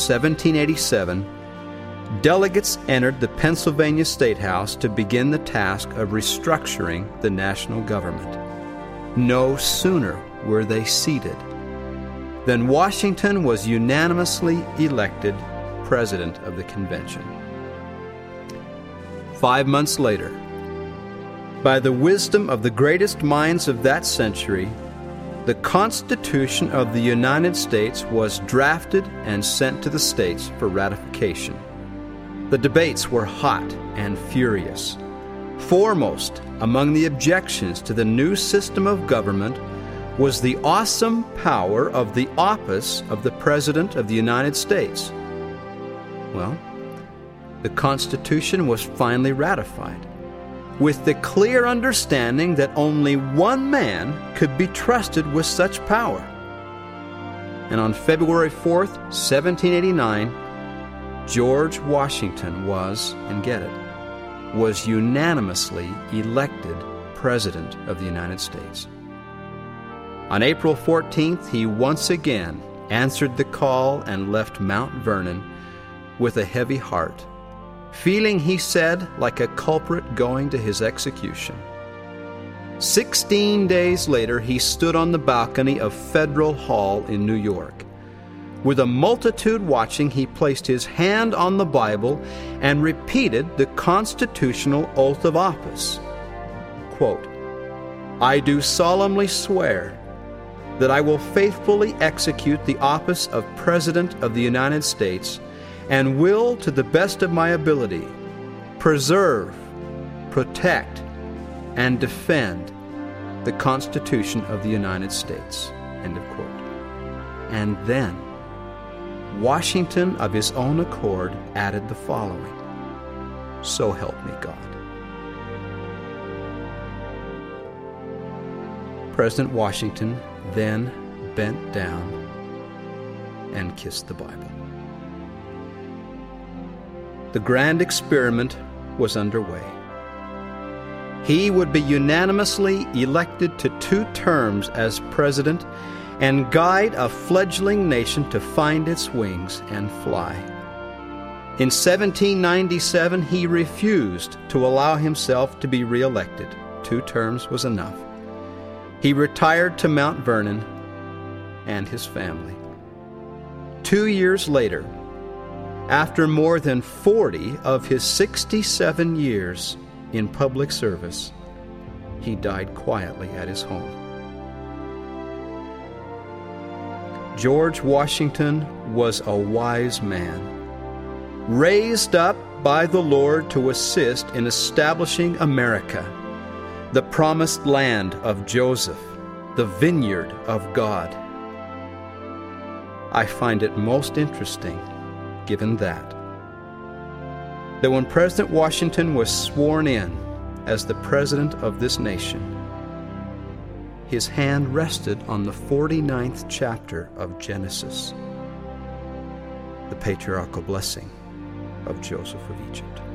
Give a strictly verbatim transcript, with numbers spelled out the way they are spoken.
seventeen eighty-seven, delegates entered the Pennsylvania State House to begin the task of restructuring the national government. No sooner were they seated than Washington was unanimously elected President of the Convention. Five months later, by the wisdom of the greatest minds of that century, the Constitution of the United States was drafted and sent to the states for ratification. The debates were hot and furious. Foremost among the objections to the new system of government was the awesome power of the office of the President of the United States. Well, the Constitution was finally ratified, with the clear understanding that only one man could be trusted with such power. And on February fourth, seventeen eighty-nine, George Washington was, and get it, was unanimously elected President of the United States. On April fourteenth, he once again answered the call and left Mount Vernon with a heavy heart, feeling, he said, like a culprit going to his execution. Sixteen days later, he stood on the balcony of Federal Hall in New York. With a multitude watching, he placed his hand on the Bible and repeated the constitutional oath of office. Quote, "I do solemnly swear that I will faithfully execute the office of President of the United States and will, to the best of my ability, preserve, protect, and defend the Constitution of the United States." End of quote. And then Washington, of his own accord, added the following: "So help me God." President Washington then bent down and kissed the Bible. The grand experiment was underway. He would be unanimously elected to two terms as president and guide a fledgling nation to find its wings and fly. In seventeen ninety-seven, he refused to allow himself to be reelected. Two terms was enough. He retired to Mount Vernon and his family. Two years later, after more than forty of his sixty-seven years in public service, he died quietly at his home. George Washington was a wise man, raised up by the Lord to assist in establishing America, the promised land of Joseph, the vineyard of God. I find it most interesting, given that, that when President Washington was sworn in as the President of this nation, his hand rested on the forty-ninth chapter of Genesis, the patriarchal blessing of Joseph of Egypt.